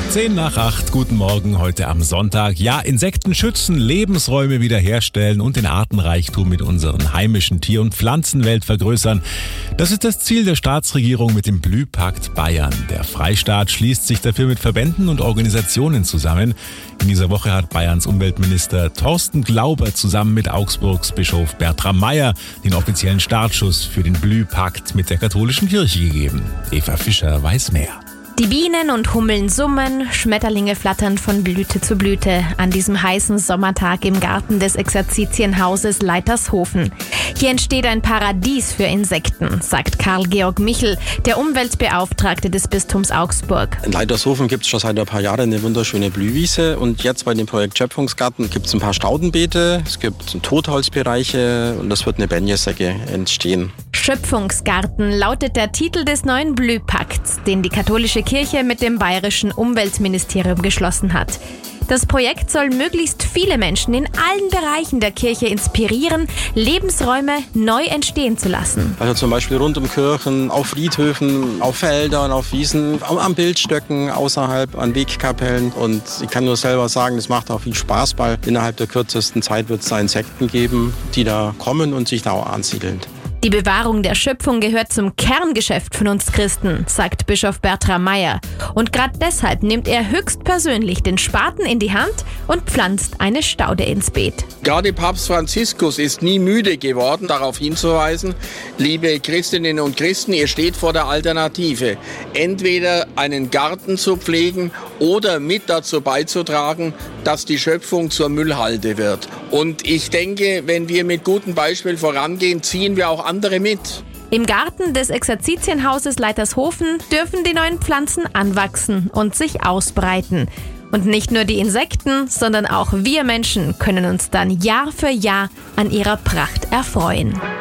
7:10, guten Morgen heute am Sonntag. Ja, Insekten schützen, Lebensräume wiederherstellen und den Artenreichtum mit unseren heimischen Tier- und Pflanzenwelt vergrößern. Das ist das Ziel der Staatsregierung mit dem Blühpakt Bayern. Der Freistaat schließt sich dafür mit Verbänden und Organisationen zusammen. In dieser Woche hat Bayerns Umweltminister Thorsten Glauber zusammen mit Augsburgs Bischof Bertram Meyer den offiziellen Startschuss für den Blühpakt mit der katholischen Kirche gegeben. Eva Fischer weiß mehr. Die Bienen und Hummeln summen, Schmetterlinge flattern von Blüte zu Blüte an diesem heißen Sommertag im Garten des Exerzitienhauses Leitershofen. Hier entsteht ein Paradies für Insekten, sagt Karl-Georg Michel, der Umweltbeauftragte des Bistums Augsburg. In Leitershofen gibt es schon seit ein paar Jahren eine wunderschöne Blühwiese und jetzt bei dem Projekt Schöpfungsgarten gibt es ein paar Staudenbeete, es gibt Totholzbereiche und es wird eine Benjesäcke entstehen. Schöpfungsgarten lautet der Titel des neuen Blühpakts, den die katholische Kirche mit dem bayerischen Umweltministerium geschlossen hat. Das Projekt soll möglichst viele Menschen in allen Bereichen der Kirche inspirieren, Lebensräume neu entstehen zu lassen. Also zum Beispiel rund um Kirchen, auf Friedhöfen, auf Feldern, auf Wiesen, an Bildstöcken, außerhalb, an Wegkapellen. Und ich kann nur selber sagen, es macht auch viel Spaß, weil innerhalb der kürzesten Zeit wird es da Insekten geben, die da kommen und sich da auch ansiedeln. Die Bewahrung der Schöpfung gehört zum Kerngeschäft von uns Christen, sagt Bischof Bertram Meyer. Und gerade deshalb nimmt er höchstpersönlich den Spaten in die Hand und pflanzt eine Staude ins Beet. Gerade Papst Franziskus ist nie müde geworden, darauf hinzuweisen, liebe Christinnen und Christen, ihr steht vor der Alternative. Entweder einen Garten zu pflegen oder mit dazu beizutragen, dass die Schöpfung zur Müllhalde wird. Und ich denke, wenn wir mit gutem Beispiel vorangehen, ziehen wir auch andere mit. Im Garten des Exerzitienhauses Leitershofen dürfen die neuen Pflanzen anwachsen und sich ausbreiten. Und nicht nur die Insekten, sondern auch wir Menschen können uns dann Jahr für Jahr an ihrer Pracht erfreuen.